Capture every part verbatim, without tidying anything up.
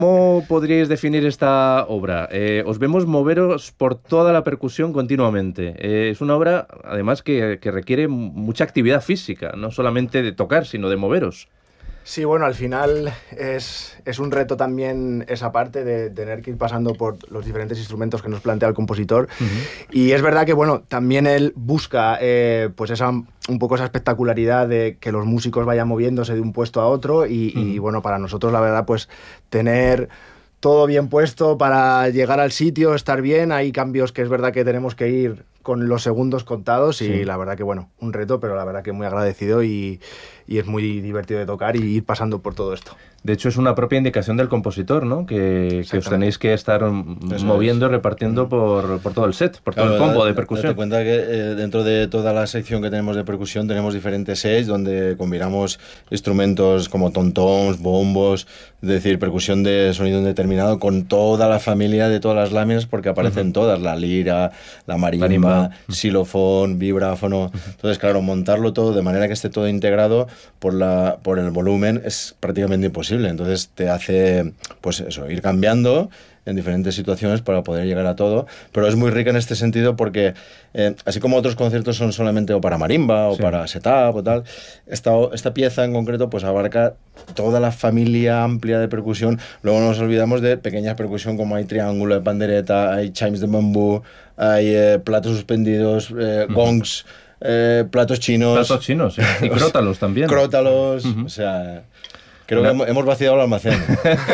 ¿Cómo podríais definir esta obra? Eh, os vemos moveros por toda la percusión continuamente. Eh, es una obra, además, que, que requiere mucha actividad física, no solamente de tocar, sino de moveros. Sí, bueno, al final es, es un reto también esa parte de tener que ir pasando por los diferentes instrumentos que nos plantea el compositor. Uh-huh. Y es verdad que, bueno, también él busca eh, pues esa, un poco esa espectacularidad de que los músicos vayan moviéndose de un puesto a otro y, uh-huh. y bueno, para nosotros, la verdad, pues tener todo bien puesto para llegar al sitio, estar bien. Hay cambios que es verdad que tenemos que ir con los segundos contados y sí. la verdad que, bueno, un reto, pero la verdad que muy agradecido y, y es muy divertido de tocar y ir pasando por todo esto. De hecho, es una propia indicación del compositor, ¿no? Que, que os tenéis que estar Eso moviendo y repartiendo por, por todo el set, por todo claro, el combo de percusión. Date cuenta que eh, dentro de toda la sección que tenemos de percusión tenemos diferentes sets donde combinamos instrumentos como tom-toms, bombos, es decir, percusión de sonido indeterminado con toda la familia de todas las láminas porque aparecen uh-huh. todas, la lira, la marimba, marimba. xilofón, vibráfono. Uh-huh. Entonces, claro, montarlo todo de manera que esté todo integrado por, la, por el volumen es prácticamente imposible. Entonces te hace, pues eso, ir cambiando en diferentes situaciones para poder llegar a todo, pero es muy rica en este sentido porque eh, así como otros conciertos son solamente o para marimba o sí. para setup o tal, esta, esta pieza en concreto pues abarca toda la familia amplia de percusión. Luego no nos olvidamos de pequeñas percusión como hay triángulo, hay pandereta, hay chimes de bambú, hay eh, platos suspendidos, eh, uh-huh. gongs, eh, platos chinos. Platos chinos, sí. Y crótalos también. Crótalos, uh-huh. o sea... Creo que hemos vaciado el almacén.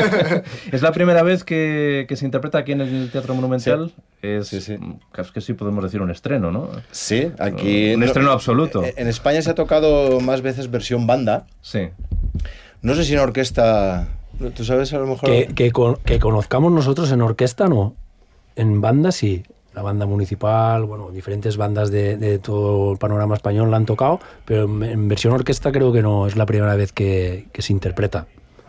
¿Es la primera vez que, que se interpreta aquí en el Teatro Monumental? Sí. Es, sí, sí. Es que sí podemos decir un estreno, ¿no? Sí, aquí... Un no, estreno absoluto. En España se ha tocado más veces versión banda. Sí. No sé si en orquesta... ¿Tú sabes a lo mejor? Que, que, con, que conozcamos nosotros en orquesta, no. En banda sí. La banda municipal, bueno, diferentes bandas de, de todo el panorama español la han tocado, pero en, en versión orquesta creo que no es la primera vez que, que se interpreta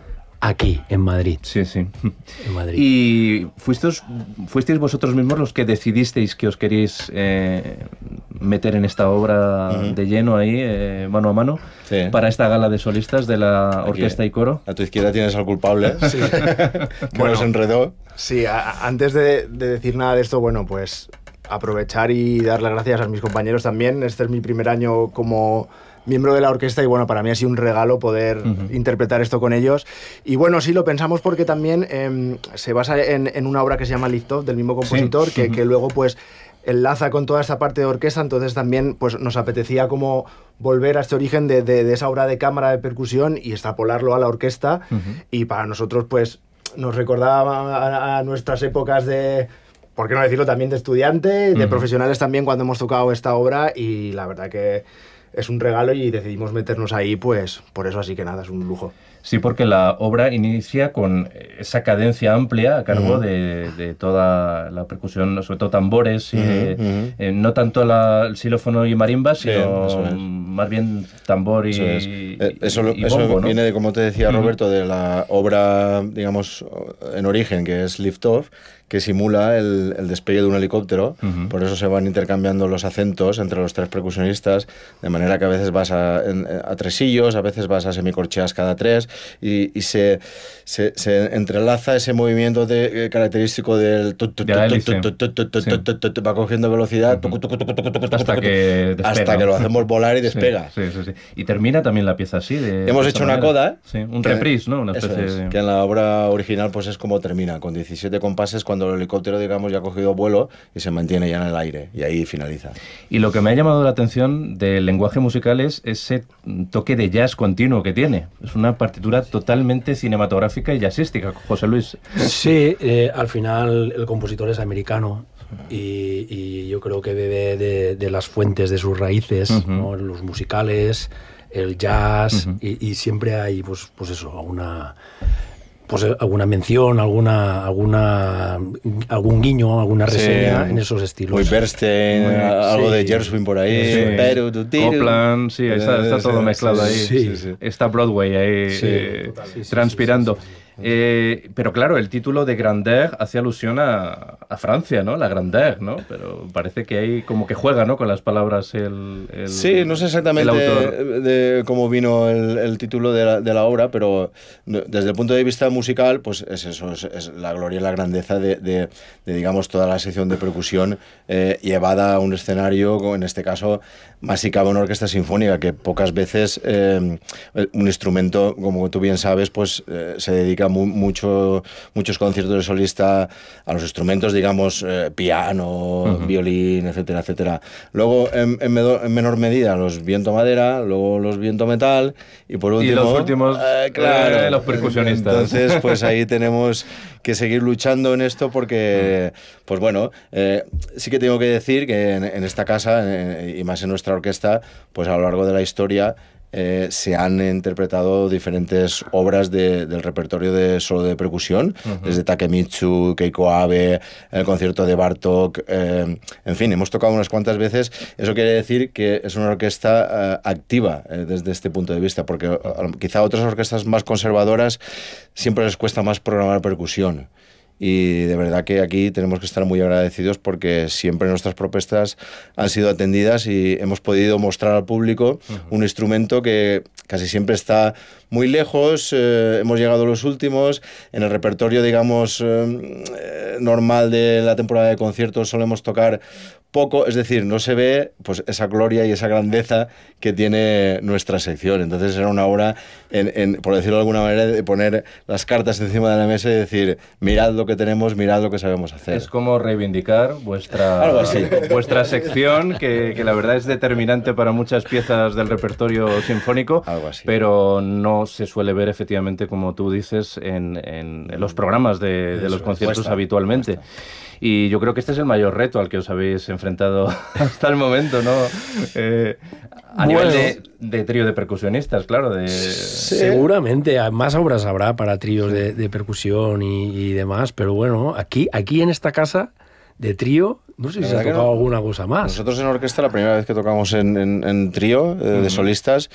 aquí, en Madrid. Sí, sí. En Madrid. ¿Y fuisteis, fuisteis vosotros mismos los que decidisteis que os queréis eh, meter en esta obra uh-huh. de lleno ahí, eh, mano a mano, sí. para esta gala de solistas de la orquesta aquí, y coro? A tu izquierda tienes al culpable, sí. que bueno, nos enredó. Sí, a, antes de, de decir nada de esto, bueno, pues aprovechar y dar las gracias a mis compañeros también. Este es mi primer año como miembro de la orquesta y bueno, para mí ha sido un regalo poder uh-huh. interpretar esto con ellos. Y bueno, sí, lo pensamos porque también eh, se basa en, en una obra que se llama Lift Off, del mismo compositor, sí. que, uh-huh. que luego pues enlaza con toda esta parte de orquesta, entonces también pues nos apetecía como volver a este origen de, de, de esa obra de cámara de percusión y extrapolarlo a la orquesta uh-huh. y para nosotros pues nos recordaba a, a nuestras épocas de, por qué no decirlo, también de estudiante, de uh-huh. profesionales también cuando hemos tocado esta obra y la verdad que es un regalo y decidimos meternos ahí, pues por eso, así que nada, es un lujo. Sí, porque la obra inicia con esa cadencia amplia a cargo uh-huh. de, de toda la percusión, sobre todo tambores, uh-huh, eh, uh-huh. Eh, no tanto la, el xilófono y marimba, sí, sino es. más bien tambor y, eso es. y, eso, lo, y eso bombo, viene ¿no? de, como te decía Roberto, uh-huh. de la obra, digamos, en origen, que es Lift Off, que simula el, el despegue de un helicóptero, uh-huh. por eso se van intercambiando los acentos entre los tres percusionistas, de manera que a veces vas a, en, a tresillos, a veces vas a semicorcheas cada tres, y, y se, se, se entrelaza ese movimiento de, eh, característico del... Va cogiendo velocidad hasta que despega. Hasta que lo hacemos volar y despega. Sí, sí, sí, sí. Y termina también la pieza así. De, Hemos de hecho una manera. coda, sí, un que, reprise, ¿no? Una especie es, de... que en la obra original pues es como termina, con diecisiete compases cuando el helicóptero, digamos, ya ha cogido vuelo y se mantiene ya en el aire, y ahí finaliza. Y lo que me ha llamado la atención del lenguaje musical es ese toque de jazz continuo que tiene. Es una partitura totalmente cinematográfica y jazzística, José Luis. Sí, eh, al final el compositor es americano y, y yo creo que bebe de, de las fuentes de sus raíces, uh-huh. ¿no? Los musicales, el jazz, uh-huh. y, y siempre hay, pues, pues eso, alguna... pues alguna mención, alguna, alguna algún guiño, alguna reseña sí, en esos estilos. Muy Bernstein, muy, algo sí, de Gershwin por ahí. Sí. Pero, Copland, sí, está, está todo mezclado ahí. Sí, sí, sí. Está Broadway ahí sí, eh, total, sí, transpirando. Sí, sí, sí, sí. Eh, pero claro, el título de Grandeur hace alusión a, a Francia, ¿no? La Grandeur, ¿no? Pero parece que hay como que juega, ¿no? Con las palabras el, el Sí, no sé exactamente de, de cómo vino el, el título de la, de la obra, pero desde el punto de vista musical, pues es eso, es, es la gloria y la grandeza de, de, de digamos, toda la sección de percusión eh, llevada a un escenario, en este caso, más si cabe una orquesta sinfónica, que pocas veces eh, un instrumento, como tú bien sabes, pues eh, se dedica mu mucho, muchos conciertos de solista a los instrumentos, digamos, eh, piano, uh-huh. violín, etcétera, etcétera. Luego, en, en, en menor medida, los viento madera, luego los viento metal, y por último... Y los últimos, eh, claro, eh, los percusionistas. Entonces, pues ahí tenemos que seguir luchando en esto porque, pues bueno, eh, sí que tengo que decir que en, en esta casa, eh, y más en nuestra orquesta, pues a lo largo de la historia, Eh, se han interpretado diferentes obras de, del repertorio de solo de percusión, uh-huh. desde Takemitsu, Keiko Abe, el concierto de Bartók, eh, en fin, hemos tocado unas cuantas veces. Eso quiere decir que es una orquesta eh, activa eh, desde este punto de vista, porque eh, quizá otras orquestas más conservadoras siempre les cuesta más programar percusión. Y de verdad que aquí tenemos que estar muy agradecidos porque siempre nuestras propuestas han sido atendidas y hemos podido mostrar al público uh-huh. un instrumento que casi siempre está muy lejos, eh, hemos llegado a los últimos, en el repertorio, digamos, eh, normal de la temporada de conciertos solemos tocar poco, es decir, no se ve pues esa gloria y esa grandeza que tiene nuestra sección. Entonces era una hora, en, en, por decirlo de alguna manera, de poner las cartas encima de la mesa y decir, mirad lo que tenemos, mirad lo que sabemos hacer. Es como reivindicar vuestra, algo así. vuestra sección, que, que la verdad es determinante para muchas piezas del repertorio sinfónico, algo así. Pero no se suele ver efectivamente, como tú dices, en, en, en los programas de, de los conciertos cuesta, habitualmente. Cuesta. Y yo creo que este es el mayor reto al que os habéis enfrentado hasta el momento, ¿no? Eh, a bueno, nivel de, de trío de percusionistas, claro. De... Sí. Seguramente, más obras habrá para tríos de, de percusión y, y demás, pero bueno, aquí, aquí en esta casa de trío, no sé si se ha tocado no. alguna cosa más. Nosotros en orquesta la primera vez que tocamos en, en, en trío eh, uh-huh. de solistas,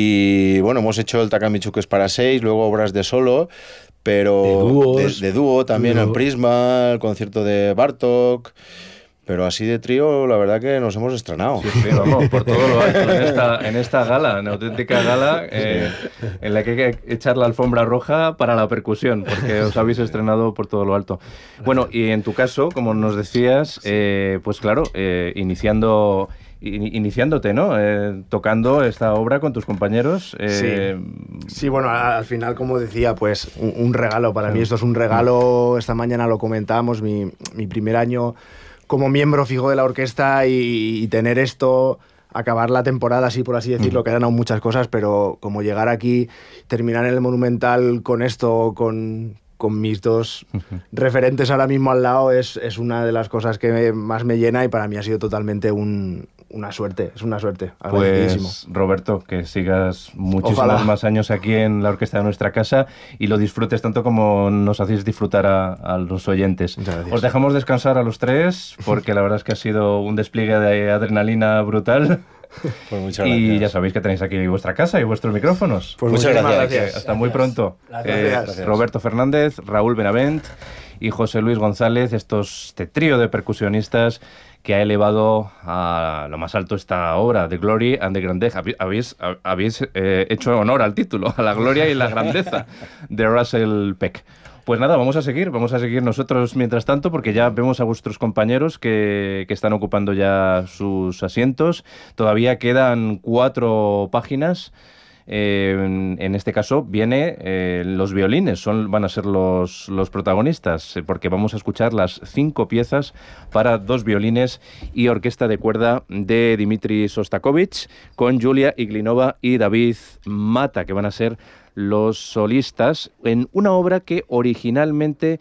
y bueno, hemos hecho el Takemitsu, que es para seis, luego obras de solo, pero de, dúos, de, de dúo también, dúo. En Prisma, el concierto de Bartók. Pero así de trío, la verdad que nos hemos estrenado. Sí, sí, vamos, por todo lo alto, en esta, en esta gala, en auténtica gala, eh, en la que hay que echar la alfombra roja para la percusión, porque os habéis estrenado por todo lo alto. Bueno, y en tu caso, como nos decías, eh, pues claro, eh, iniciando... iniciándote, ¿no? Eh, tocando esta obra con tus compañeros. Eh... Sí. sí, bueno, al final, como decía, pues un, un regalo. Para sí. mí esto es un regalo. Esta mañana lo comentábamos, mi, mi primer año como miembro fijo de la orquesta, y, y tener esto, acabar la temporada, así por así decirlo, uh-huh. quedan aún muchas cosas, pero como llegar aquí, terminar en el Monumental con esto, con... con mis dos uh-huh. referentes ahora mismo al lado, es, es una de las cosas que me, más me llena, y para mí ha sido totalmente un, una suerte, es una suerte. Pues Roberto, que sigas muchísimos Ojalá. más años aquí en la orquesta de nuestra casa y lo disfrutes tanto como nos hacéis disfrutar a, a los oyentes. Os dejamos descansar a los tres, porque la verdad es que ha sido un despliegue de adrenalina brutal. Pues muchas y gracias. Ya sabéis que tenéis aquí vuestra casa y vuestros micrófonos. Pues muchas gracias. gracias. Hasta gracias. muy pronto. Gracias. Eh, Gracias. Roberto Fernández, Raúl Benavent y José Luis González, estos, este trío de percusionistas que ha elevado a lo más alto esta obra, The Glory and the Grandeza. Habéis, habéis eh, hecho honor al título, a la gloria y la grandeza de Russell Peck. Pues nada, vamos a seguir, vamos a seguir nosotros mientras tanto, porque ya vemos a vuestros compañeros que, que están ocupando ya sus asientos. Todavía quedan cuatro páginas. Eh, en, en este caso viene eh, los violines, son, van a ser los, los protagonistas, eh, porque vamos a escuchar las cinco piezas para dos violines y orquesta de cuerda de Dmitri Sostakovich, con Julia Iglinova y David Mata, que van a ser los solistas en una obra que originalmente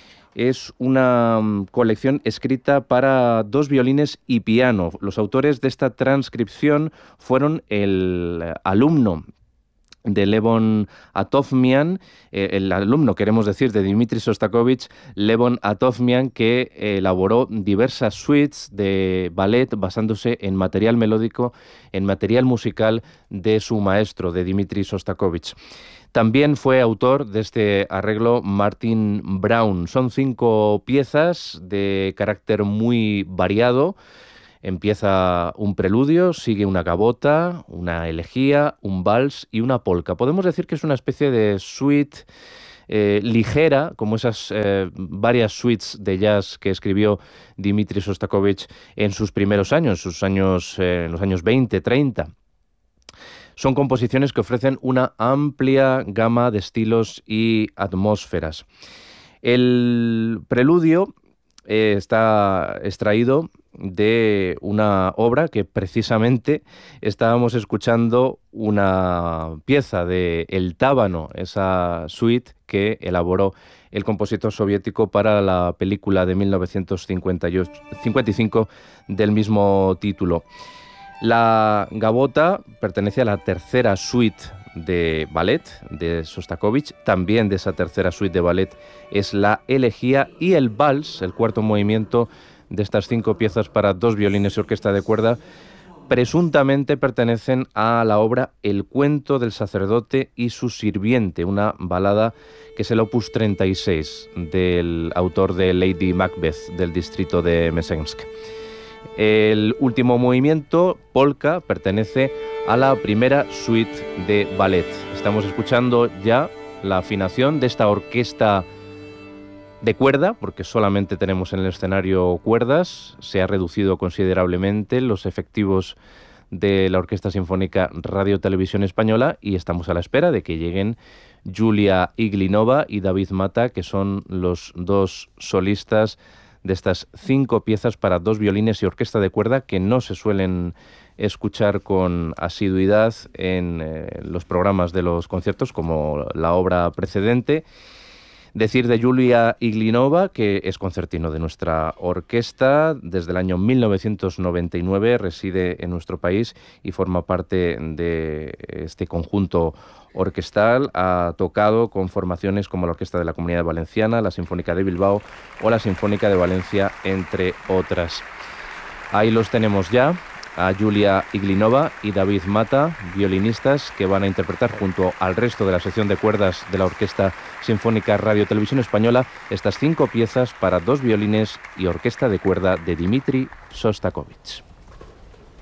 es una colección escrita para dos violines y piano. Los autores de esta transcripción fueron el alumno de Levon Atovmian, eh, el alumno, queremos decir, de Dmitri Sostakovich, Levon Atovmian, que elaboró diversas suites de ballet basándose en material melódico, en material musical de su maestro, de Dmitri Sostakovich. También fue autor de este arreglo Martin Brown. Son cinco piezas de carácter muy variado. Empieza un preludio, sigue una gavota, una elegía, un vals y una polka. Podemos decir que es una especie de suite eh, ligera, como esas eh, varias suites de jazz que escribió Dmitri Shostakovich en sus primeros años, sus años, eh, en los años veinte, treinta. Son composiciones que ofrecen una amplia gama de estilos y atmósferas. El preludio eh, está extraído de una obra que precisamente estábamos escuchando una pieza de El Tábano, esa suite que elaboró el compositor soviético para la película de mil novecientos cincuenta y cinco del mismo título. La gavota pertenece a la tercera suite de ballet de Shostakovich. También de esa tercera suite de ballet es la elegía, y el vals, el cuarto movimiento de estas cinco piezas para dos violines y orquesta de cuerda, presuntamente pertenecen a la obra El cuento del sacerdote y su sirviente, una balada que es el opus treinta y seis del autor de Lady Macbeth del distrito de Msensk. El último movimiento, polka, pertenece a la primera suite de ballet. Estamos escuchando ya la afinación de esta orquesta de cuerda, porque solamente tenemos en el escenario cuerdas. Se ha reducido considerablemente los efectivos de la Orquesta Sinfónica Radio Televisión Española y estamos a la espera de que lleguen Yulia Iglinova y David Mata, que son los dos solistas de estas cinco piezas para dos violines y orquesta de cuerda que no se suelen escuchar con asiduidad en eh, los programas de los conciertos como la obra precedente. Decir de Yulia Iglinova que es concertino de nuestra orquesta desde el año mil novecientos noventa y nueve, reside en nuestro país y forma parte de este conjunto orquestal. Ha tocado con formaciones como la Orquesta de la Comunidad Valenciana, la Sinfónica de Bilbao o la Sinfónica de Valencia, entre otras. Ahí los tenemos ya, a Yulia Iglinova y David Mata, violinistas que van a interpretar junto al resto de la sección de cuerdas de la Orquesta Sinfónica Radio Televisión Española estas cinco piezas para dos violines y orquesta de cuerda de Dmitri Shostakovich.